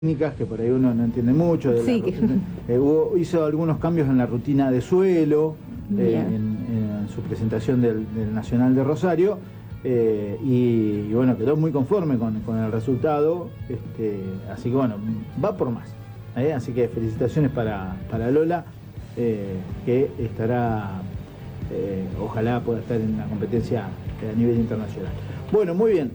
técnicas que por ahí uno no entiende mucho. Sí, hizo algunos cambios en la rutina de suelo, en su presentación del Nacional de Rosario, y bueno, quedó muy conforme con el resultado, así que bueno, va por más. Así que felicitaciones para Lola, que estará, ojalá pueda estar en la competencia a nivel internacional. Bueno, muy bien.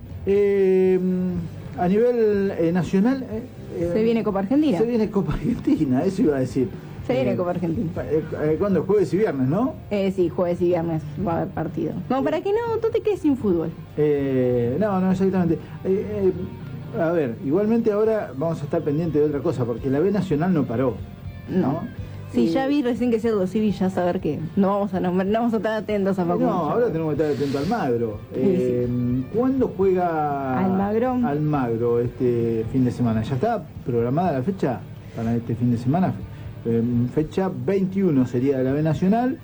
A nivel nacional... se viene Copa Argentina. Se viene Copa Argentina, eso iba a decir. Se viene Copa Argentina. ¿Cuándo? Jueves y viernes, ¿no? Sí, jueves y viernes va a haber partido. No, para que no te quedes sin fútbol. No, exactamente. A ver, igualmente ahora vamos a estar pendientes de otra cosa, porque la B Nacional no paró, ¿no? Sí, ya vi recién que Cerdo Civil, ya saber que no vamos a estar atentos a Facundo. No, ahora tenemos que estar atentos a Almagro. ¿Cuándo juega Almagro este fin de semana? ¿Ya está programada la fecha para este fin de semana? Fecha 21 sería de la B Nacional.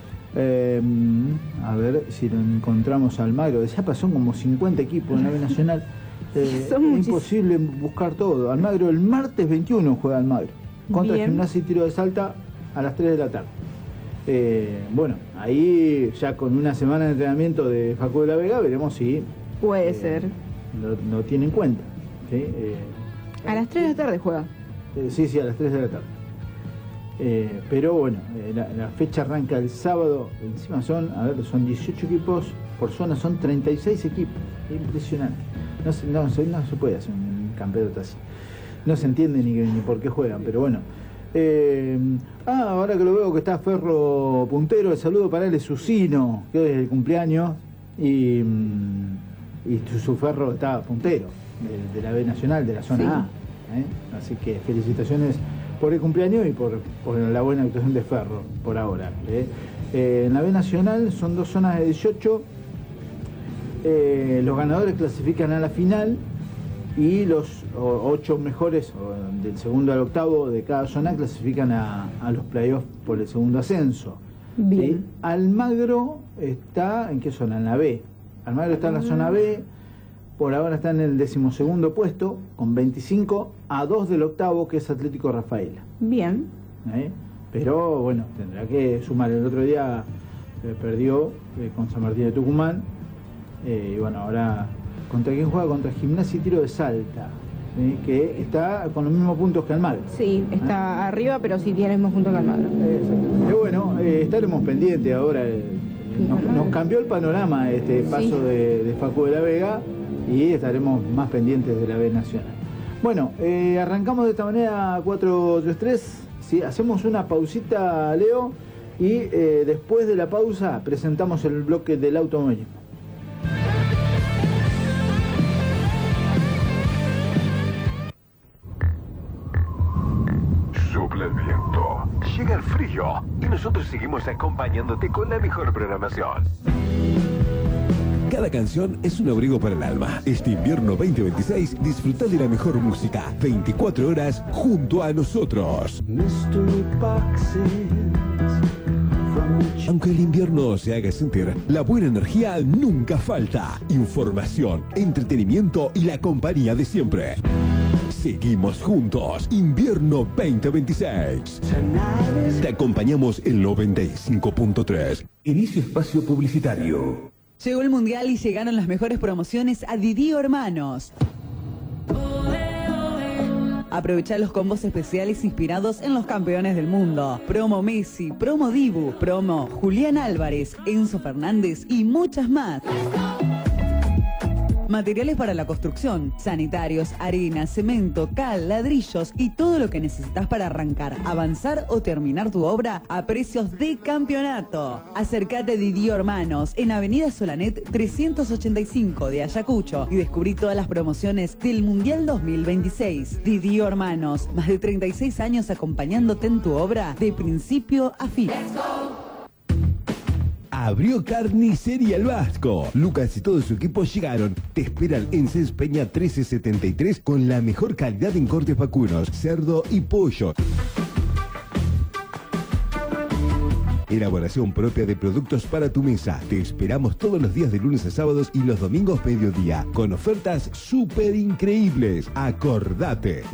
A ver si lo encontramos a Almagro. Ya pasó como 50 equipos en la B Nacional. Es imposible buscar todo. Almagro, el martes 21 juega Almagro contra Gimnasia y Tiro de Salta a las 3 de la tarde. Bueno, ahí ya con una semana de entrenamiento de Facu de la Vega veremos si puede ser. Lo tiene en cuenta. ¿Sí? A las 3 de la tarde juega. Sí, a las 3 de la tarde. Pero bueno, la fecha arranca el sábado. Encima son 18 equipos por zona, son 36 equipos. Impresionante. No se puede hacer un campeonato así. No se entiende ni por qué juegan, pero bueno. Ahora que lo veo que está Ferro puntero, el saludo para él es Susino, que hoy es el cumpleaños, y su Ferro está puntero, de la B Nacional, de la zona A. Así que felicitaciones por el cumpleaños y por la buena actuación de Ferro, por ahora. En la B Nacional son 2 zonas de 18, los ganadores clasifican a la final, y los 8 mejores del segundo al octavo de cada zona clasifican a los playoffs por el segundo ascenso. Bien. ¿Sí? Almagro está, ¿en qué zona? En la B. Almagro está en la zona B, por ahora está en el 12º puesto, con 25, a 2 del octavo, que es Atlético Rafaela. Bien. Pero bueno, tendrá que sumar. El otro día perdió con San Martín de Tucumán, y bueno, ahora... ¿Contra quién juega? Contra Gimnasia y Tiro de Salta, que está con los mismos puntos que Almagro. Sí, está arriba, pero sí tiene los mismos puntos que Almagro. Pero bueno, estaremos pendientes ahora. Nos cambió el panorama este paso de Facu de la Vega, y estaremos más pendientes de la B Nacional. Bueno, arrancamos de esta manera 4-3-3. ¿Sí? Hacemos una pausita, Leo, y después de la pausa presentamos el bloque del automovilismo. Sopla el viento, llega el frío y nosotros seguimos acompañándote con la mejor programación. Cada canción es un abrigo para el alma. Este invierno 2026 disfruta de la mejor música 24 horas junto a nosotros. Aunque el invierno se haga sentir, la buena energía nunca falta. Información, entretenimiento y la compañía de siempre. Seguimos juntos, invierno 2026. Te acompañamos en 95.3. Inicio espacio publicitario. Llegó el Mundial y llegaron las mejores promociones a Didío Hermanos. Aprovecha los combos especiales inspirados en los campeones del mundo. Promo Messi, promo Dibu, promo Julián Álvarez, Enzo Fernández y muchas más. Materiales para la construcción, sanitarios, arena, cemento, cal, ladrillos y todo lo que necesitas para arrancar, avanzar o terminar tu obra a precios de campeonato. Acércate a Didío Hermanos en Avenida Solanet 385 de Ayacucho y descubrí todas las promociones del Mundial 2026. Didío Hermanos, más de 36 años acompañándote en tu obra de principio a fin. Abrió Carnicería El Vasco. Lucas y todo su equipo llegaron. Te esperan en Cés Peña 1373 con la mejor calidad en cortes vacunos, cerdo y pollo. elaboración propia de productos para tu mesa. Te esperamos todos los días de lunes a sábados y los domingos mediodía, con ofertas súper increíbles. Acordate,